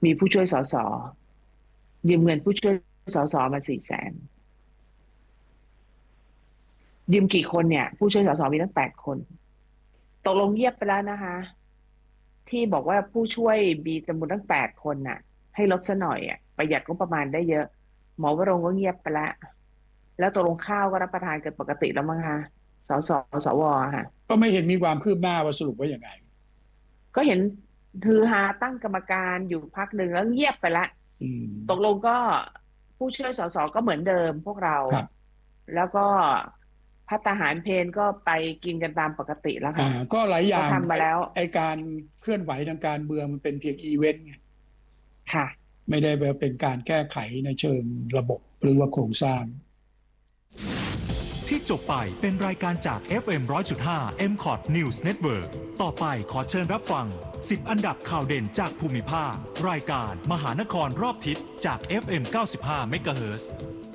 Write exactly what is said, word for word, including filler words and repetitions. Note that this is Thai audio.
มีผู้ช่วยสสยืมเงินผู้ช่วยสสมาสี่แสนยืมกี่คนเนี่ยผู้ช่วยสสมีตั้งแปดคนตกลงเงียบไปแล้วนะคะที่บอกว่าผู้ช่วยมีจำนวนตั้งแปดคนน่ะให้ลดซะหน่อยอ่ะประหยัดงบประมาณได้เยอะหมอวรงค์ก็เงียบไปแล้วแล้วตกลงข้าวก็รับประทานกันปกติแล้วมั้งคะสสสวค่ะก็ไม่เห็นมีความคืบหน้าว่าสรุปว่าอย่างไงก็เห็นฮือฮาตั้งกรรมการอยู่พักหนึ่งแล้วเงียบไปละอืตกลมงก็ผู้ช่วยสสก็เหมือนเดิมพวกเราครับแล้วก็พัฒหารเพนก็ไปกินกันตามปกติแล้วอ่าค่ะก็หลายอเขาย่างไอทำมาแล้วไอการเคลื่อนไหวทางการเมืองมันเป็นเพียงอีเวนต์ไงค่ะไม่ได้เป็นการแก้ไขในเชิงระบบหรือว่าโครงสร้างที่จบไปเป็นรายการจาก เอฟ เอ็ม หนึ่งร้อย จุด ห้า เอ็ม คอ ที News Network ต่อไปขอเชิญรับฟังสิบอันดับข่าวเด่นจากภูมิภาครายการมหานครรอบทิศจาก เอฟ เอ็ม เก้าสิบห้า เมกะเฮิรตซ์